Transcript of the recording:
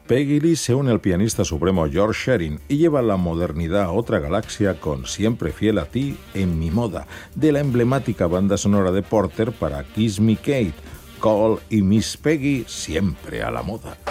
Peggy Lee se une al pianista supremo George Shearing y lleva la modernidad a otra galaxia con Siempre fiel a ti en mi moda, de la emblemática banda sonora de Porter para Kiss Me Kate, Cole y Miss Peggy siempre a la moda.